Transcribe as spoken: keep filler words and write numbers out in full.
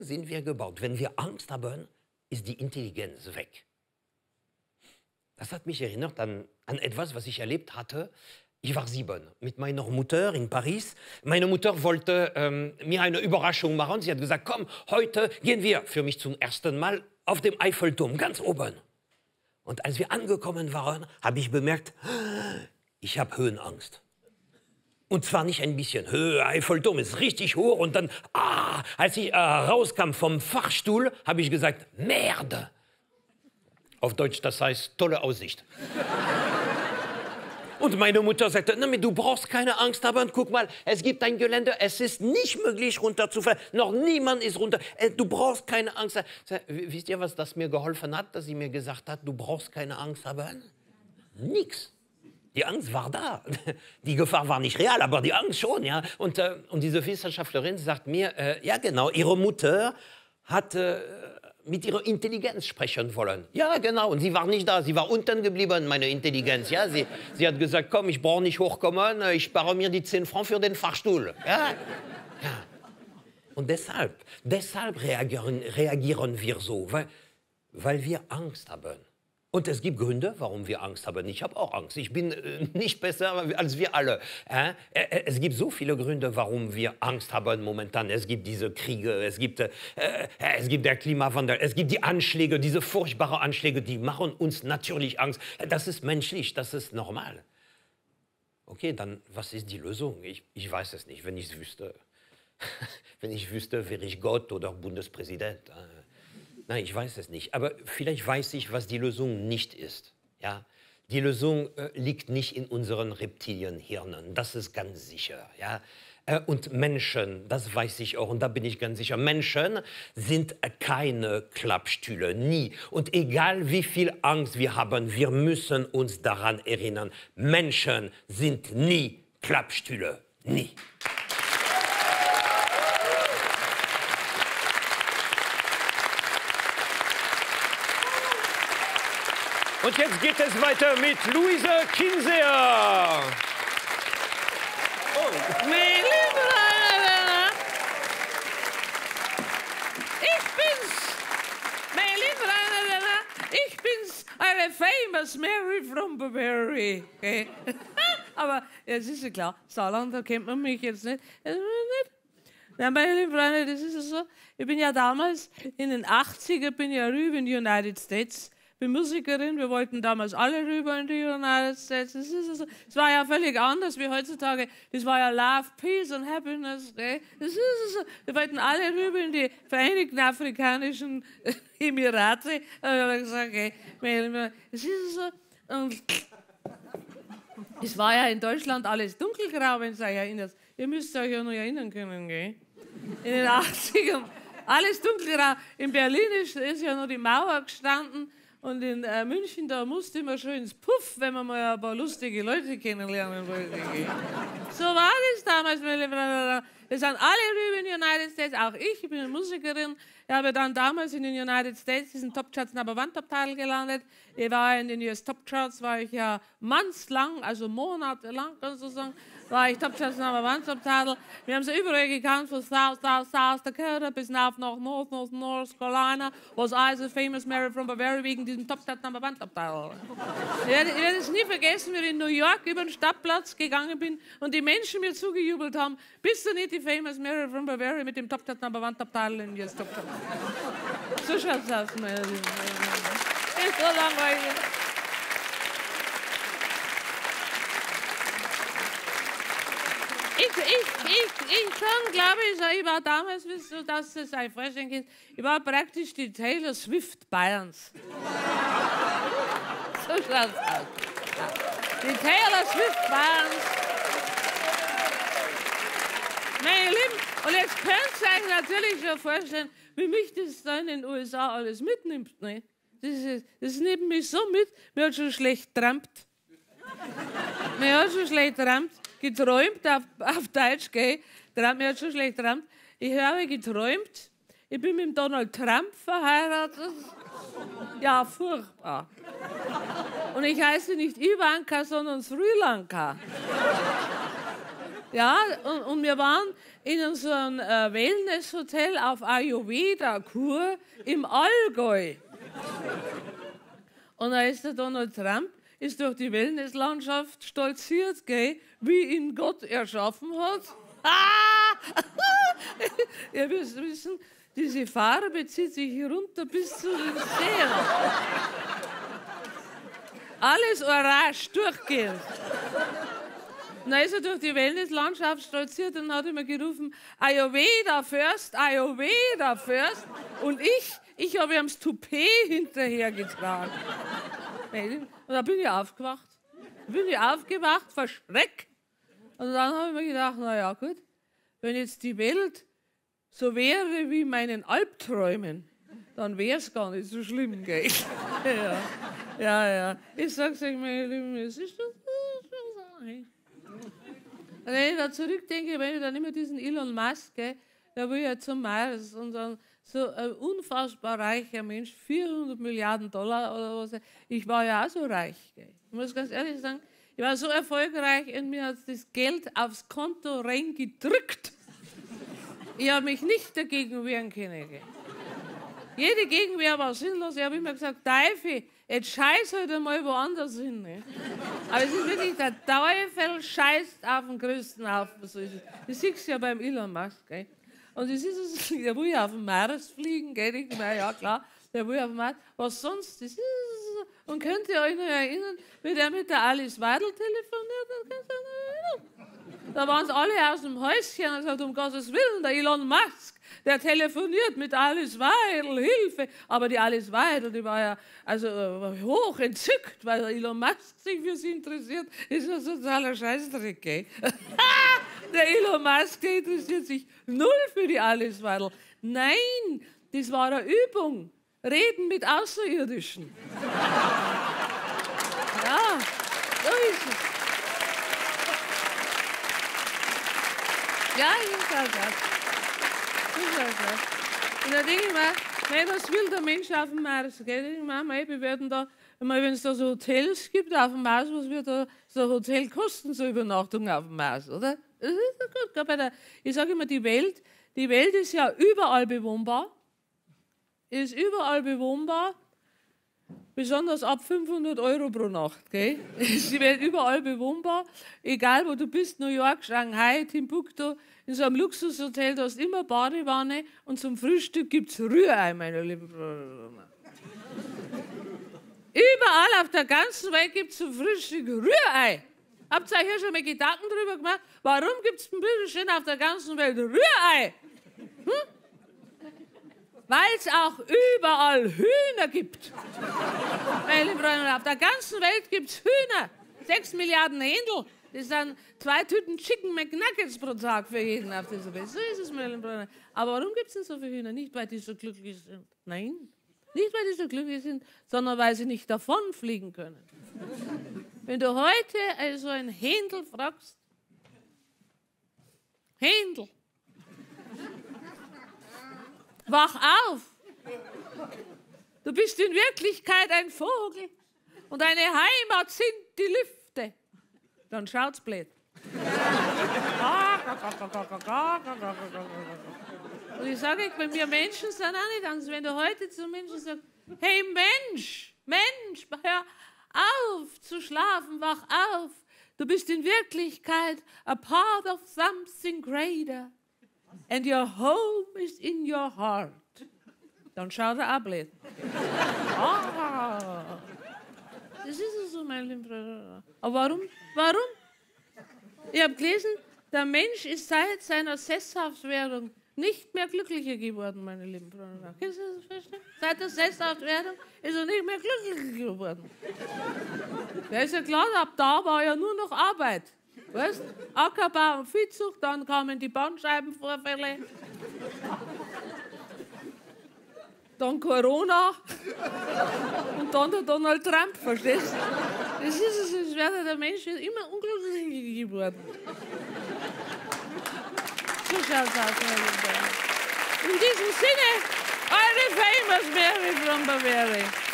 sind wir gebaut. Wenn wir Angst haben, ist die Intelligenz weg. Das hat mich erinnert an, an etwas, was ich erlebt hatte. Ich war sieben, mit meiner Mutter in Paris. Meine Mutter wollte ähm, mir eine Überraschung machen. Sie hat gesagt, komm, heute gehen wir für mich zum ersten Mal auf dem Eiffelturm, ganz oben. Und als wir angekommen waren, habe ich bemerkt, ich habe Höhenangst. Und zwar nicht ein bisschen. Höhe, Eiffelturm ist richtig hoch. Und dann, ah, als ich äh, rauskam vom Fahrstuhl, habe ich gesagt, Merde. Auf Deutsch, das heißt, tolle Aussicht. Und meine Mutter sagte, na, du brauchst keine Angst haben. Guck mal, es gibt ein Gelände, es ist nicht möglich, runterzufallen. Noch niemand ist runter. Du brauchst keine Angst haben. Wisst ihr, was das mir geholfen hat, dass sie mir gesagt hat, du brauchst keine Angst haben? Nix. Die Angst war da. Die Gefahr war nicht real, aber die Angst schon. Ja? Und, äh, und diese Wissenschaftlerin sagt mir, äh, ja genau, ihre Mutter hat äh, mit ihrer Intelligenz sprechen wollen. Ja genau, und sie war nicht da, sie war unten geblieben, meine Intelligenz. Ja? Sie, sie hat gesagt, komm, ich brauche nicht hochkommen, ich spare mir die zehn Franken für den Fahrstuhl. Ja? Ja. Und deshalb, deshalb reagieren, reagieren wir so, weil, weil wir Angst haben. Und es gibt Gründe, warum wir Angst haben. Ich habe auch Angst. Ich bin äh, nicht besser als wir alle. Äh? Es gibt so viele Gründe, warum wir Angst haben momentan. Es gibt diese Kriege, es gibt, äh, es gibt der Klimawandel, es gibt die Anschläge, diese furchtbaren Anschläge, die machen uns natürlich Angst. Das ist menschlich, das ist normal. Okay, dann was ist die Lösung? Ich, ich weiß es nicht, wenn ich es wüsste. Wenn ich wüsste, wäre ich Gott oder Bundespräsident. Äh? Nein, ich weiß es nicht. Aber vielleicht weiß ich, was die Lösung nicht ist. Ja? Die Lösung äh, liegt nicht in unseren Reptilienhirnen. Das ist ganz sicher. Ja? Äh, und Menschen, das weiß ich auch, und da bin ich ganz sicher, Menschen sind äh, keine Klappstühle, nie. Und egal wie viel Angst wir haben, wir müssen uns daran erinnern, Menschen sind nie Klappstühle. Nie. Und jetzt geht es weiter mit Luise Kinseher. Oh. Mein lieber, ich bin's. Mein lieber, ich bin's, eine famous Mary from Bavaria. Okay? Aber ja, es ist ja klar, Saarland, da kennt man mich jetzt nicht. Nein, meine lieben Freunde, das ist ja so. Ich bin ja damals, in den achtziger, bin ja rüber in die United States. Ich bin Musikerin, wir wollten damals alle rüber in die United States. Das ist also, es war ja völlig anders wie heutzutage. Das war ja Love, Peace und Happiness. Okay? Das ist also, wir wollten alle rüber in die Vereinigten Afrikanischen Emirate. Da habe ich gesagt, okay, das ist so. Und es war ja in Deutschland alles dunkelgrau, wenn ihr euch erinnert. Ihr müsst euch ja noch erinnern können, gell? In den achtzigern. Alles dunkelgrau. In Berlin ist, ist ja noch die Mauer gestanden. Und in äh, München, da musste man schon ins Puff, wenn man mal ein paar lustige Leute kennenlernen wollte. So war das damals. Wir sind alle rüber in die United States, auch ich, ich bin eine Musikerin. Ich habe dann damals in den United States diesen Top Charts Number One Top Title gelandet. Ich war in den U S Top Charts, war ich ja monthslang, also monatelang, kannst du sagen, war ich Top Charts Number One Top Title. Wir haben sie überall gekannt, von South, South, South Dakota bis nach North, North, North Carolina, was also famous Mary from Bavaria wegen diesem Top Charts Number One Top Title. Ich werde, ich werde es nie vergessen, wie ich in New York über den Stadtplatz gegangen bin und die Menschen mir zugejubelt haben, bist du nicht die famous Mary from Bavaria mit dem Top Charts Number One Top Title in U S Top Charts. So schaut's aus, meine Lieben. Ist so langweilig. Ich, ich, ich, ich schon glaube, ich, ich war damals, wisst du, dass das ein Vorstellung ist, ich war praktisch die Taylor Swift Bayerns. So schaut's aus. Die Taylor Swift Bayerns. Meine Lieben, und jetzt könnt ihr euch natürlich schon vorstellen, wie mich das da in den U S A alles mitnimmt. Ne? Das, ist, das nimmt mich so mit, mir hat schon schlecht getrampt. Mir hat schon schlecht getrampt. Geträumt, auf, auf Deutsch, gell? Mir hat schon schlecht geträumt. Ich habe geträumt, ich bin mit Donald Trump verheiratet. Ja, furchtbar. Und ich heiße nicht Ivanka, sondern Sri Lanka. Ja, und, und wir waren in so einem äh, Wellness-Hotel auf Ayurveda-Kur im Allgäu. Und da ist der Donald Trump, ist durch die Wellnesslandschaft stolziert, gell, wie ihn Gott erschaffen hat. Ah! Ihr müsst wissen, diese Farbe zieht sich runter bis zu den Zehen. Alles orange, durchgehend. Und dann ist er durch die Wellnesslandschaft stolziert und hat immer gerufen, Ayurveda first, Ayurveda first. Und ich, ich habe ihm das Toupet hinterhergetragen. Und da bin ich aufgewacht. Da bin ich aufgewacht, verschreckt. Und dann habe ich mir gedacht, na ja, gut, wenn jetzt die Welt so wäre wie meinen Albträumen, dann wäre es gar nicht so schlimm, gell? Ja, ja, ja. Ich sag's euch, meine Lieben, es ist schon so. Wenn ich da zurückdenke, wenn ich dann immer diesen Elon Musk, gell, der will ja zum Mars und dann so ein unfassbar reicher Mensch, vierhundert Milliarden Dollar oder was. Ich war ja auch so reich, gell. Ich muss ganz ehrlich sagen, ich war so erfolgreich und mir hat das Geld aufs Konto reingedrückt. Ich habe mich nicht dagegen wehren können. Gell. Jede Gegenwehr war sinnlos. Ich habe immer gesagt, Teufel, jetzt scheiß halt einmal woanders hin. Ne? Aber es ist wirklich, der Teufel scheißt auf den größten Haufen. So ist es. Das siehst du ja beim Elon Musk. Gell? Und das ist es, der will ja auf den Mars fliegen. Gell? Ich meine, ja klar, der will auf den Mars. Was sonst? Das ist es. Und könnt ihr euch noch erinnern, wie der mit der Alice Weidel telefoniert hat? Könnt ihr euch noch erinnern? Da waren sie alle aus dem Häuschen und gesagt, um Gottes Willen, der Elon Musk, der telefoniert mit Alice Weidel, Hilfe. Aber die Alice Weidel, die war ja also äh, hoch entzückt, weil der Elon Musk sich für sie interessiert. Ist ja so ein totaler Scheißdreck, gell? Der Elon Musk, der interessiert sich null für die Alice Weidel. Nein, das war eine Übung. Reden mit Außerirdischen. Ja, so ist es. Ja, ich ist halt das. Ist halt das. Und da denke ich mir, hey, was will der Mensch auf dem Mars? Gell? Ich meine, wir werden da, wenn es da so Hotels gibt auf dem Mars, was wird da so ein Hotel kosten, so Übernachtung auf dem Mars, oder? Das ist doch gut. Bei der, ich sage immer, die Welt, die Welt ist ja überall bewohnbar. Ist überall bewohnbar. Besonders ab fünfhundert Euro pro Nacht, gell? Ist die Welt überall bewohnbar. Egal, wo du bist, New York, Shanghai, Timbuktu, in so einem Luxushotel, da hast du immer Badewanne und zum Frühstück gibt es Rührei, meine lieben Freunde. Überall auf der ganzen Welt gibt es zum Frühstück Rührei. Habt ihr euch hier schon mal Gedanken drüber gemacht? Warum gibt es bitteschön auf der ganzen Welt Rührei? Hm? Weil es auch überall Hühner gibt. Meine lieben Freunde, auf der ganzen Welt gibt es Hühner. Sechs Milliarden Händel. Das sind zwei Tüten Chicken McNuggets pro Tag für jeden auf dieser Welt. So ist es, meine lieben Freunde. Aber warum gibt es denn so viele Hühner? Nicht, weil die so glücklich sind. Nein, nicht, weil die so glücklich sind, sondern weil sie nicht davonfliegen können. Wenn du heute also ein Händel fragst, Händel, wach auf! Du bist in Wirklichkeit ein Vogel und deine Heimat sind die Lüfte. Dann schaut's blöd. Und ich sage, wenn wir Menschen sind auch nicht anders. Wenn du heute zu Menschen sagst, hey Mensch, Mensch, hör auf zu schlafen, wach auf. Du bist in Wirklichkeit a part of something greater. And your home is in your heart. Dann schaut er ab. Ah, das ist so, mein lieber. Aber warum? Warum? Ich habe gelesen, der Mensch ist seit seiner Sesshaftwerdung nicht mehr glücklicher geworden, meine lieben Freunde. Kannst du das verstehen? Seit der Sesshaftwerdung ist er nicht mehr glücklicher geworden. Ja, ist ja klar, ab da war ja nur noch Arbeit. Weißt? Ackerbau und Viehzucht, dann kamen die Bandscheibenvorfälle. Dann Corona und dann der Donald Trump, verstehst du? Das ist es, es wäre der Mensch immer unglücklicher geworden. So schaut's aus, meine Lieben. In diesem Sinne, eure famous Mary from Bavaria.